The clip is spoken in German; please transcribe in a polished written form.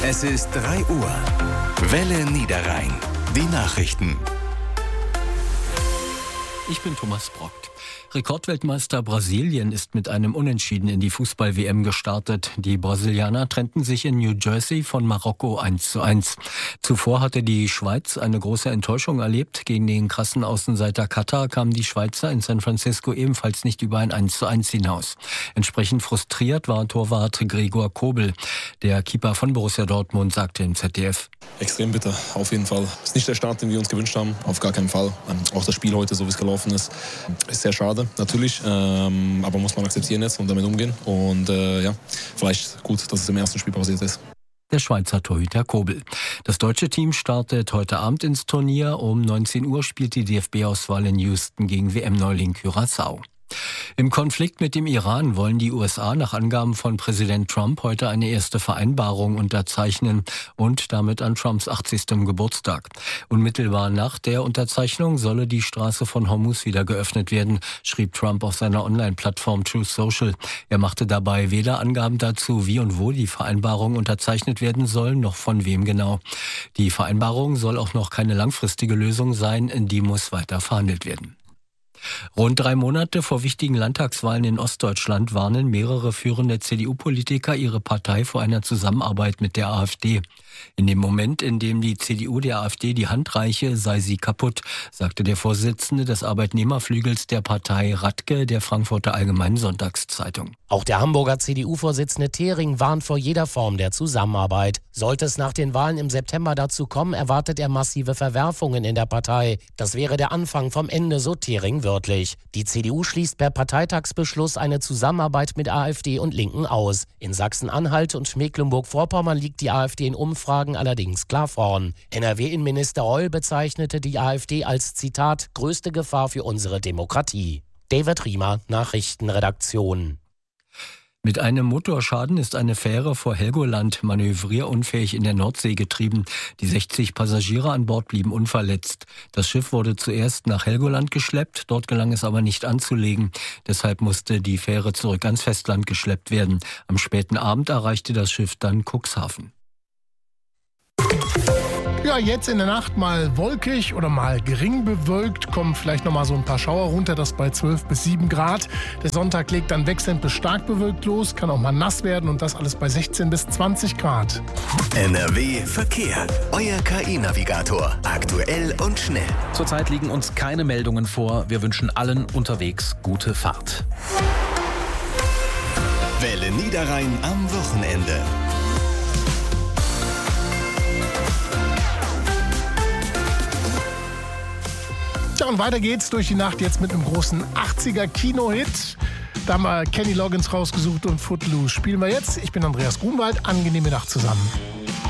Es ist 3 Uhr. Welle Niederrhein. Die Nachrichten. Ich bin Thomas Brockt. Rekordweltmeister Brasilien ist mit einem Unentschieden in die Fußball-WM gestartet. Die Brasilianer trennten sich in New Jersey von Marokko 1:1. Zuvor hatte die Schweiz eine große Enttäuschung erlebt. Gegen den krassen Außenseiter Katar kamen die Schweizer in San Francisco ebenfalls nicht über ein 1:1 hinaus. Entsprechend frustriert war Torwart Gregor Kobel. Der Keeper von Borussia Dortmund sagte im ZDF: Extrem bitter, auf jeden Fall. Ist nicht der Start, den wir uns gewünscht haben, auf gar keinen Fall. Auch das Spiel heute, so wie es gelaufen ist sehr schade, natürlich. Aber muss man akzeptieren jetzt und damit umgehen. Und vielleicht gut, dass es im ersten Spiel passiert ist. Der Schweizer Torhüter Kobel. Das deutsche Team startet heute Abend ins Turnier. Um 19 Uhr spielt die DFB-Auswahl in Houston gegen WM-Neuling Curaçao. Im Konflikt mit dem Iran wollen die USA nach Angaben von Präsident Trump heute eine erste Vereinbarung unterzeichnen und damit an Trumps 80. Geburtstag. Unmittelbar nach der Unterzeichnung solle die Straße von Hormuz wieder geöffnet werden, schrieb Trump auf seiner Online-Plattform Truth Social. Er machte dabei weder Angaben dazu, wie und wo die Vereinbarung unterzeichnet werden soll, noch von wem genau. Die Vereinbarung soll auch noch keine langfristige Lösung sein, die muss weiter verhandelt werden. Rund 3 Monate vor wichtigen Landtagswahlen in Ostdeutschland warnen mehrere führende CDU-Politiker ihre Partei vor einer Zusammenarbeit mit der AfD. In dem Moment, in dem die CDU der AfD die Hand reiche, sei sie kaputt, sagte der Vorsitzende des Arbeitnehmerflügels der Partei Radke der Frankfurter Allgemeinen Sonntagszeitung. Auch der Hamburger CDU-Vorsitzende Thering warnt vor jeder Form der Zusammenarbeit. Sollte es nach den Wahlen im September dazu kommen, erwartet er massive Verwerfungen in der Partei. Das wäre der Anfang vom Ende, so Thering wörtlich. Die CDU schließt per Parteitagsbeschluss eine Zusammenarbeit mit AfD und Linken aus. In Sachsen-Anhalt und Mecklenburg-Vorpommern liegt die AfD in Umfragen allerdings klar vorn. NRW-Innenminister Reul bezeichnete die AfD als, Zitat, größte Gefahr für unsere Demokratie. David Riemer, Nachrichtenredaktion. Mit einem Motorschaden ist eine Fähre vor Helgoland manövrierunfähig in der Nordsee getrieben. Die 60 Passagiere an Bord blieben unverletzt. Das Schiff wurde zuerst nach Helgoland geschleppt, dort gelang es aber nicht anzulegen. Deshalb musste die Fähre zurück ans Festland geschleppt werden. Am späten Abend erreichte das Schiff dann Cuxhaven. Ja, jetzt in der Nacht mal wolkig oder mal gering bewölkt, kommen vielleicht noch mal so ein paar Schauer runter, das bei 12 bis 7 Grad. Der Sonntag legt dann wechselnd bis stark bewölkt los, kann auch mal nass werden und das alles bei 16 bis 20 Grad. NRW Verkehr. Euer KI-Navigator. Aktuell und schnell. Zurzeit liegen uns keine Meldungen vor. Wir wünschen allen unterwegs gute Fahrt. Welle Niederrhein am Wochenende. Ja, und weiter geht's durch die Nacht jetzt mit einem großen 80er-Kino-Hit. Da haben wir Kenny Loggins rausgesucht und Footloose. Spielen wir jetzt. Ich bin Andreas Grunwald. Angenehme Nacht zusammen.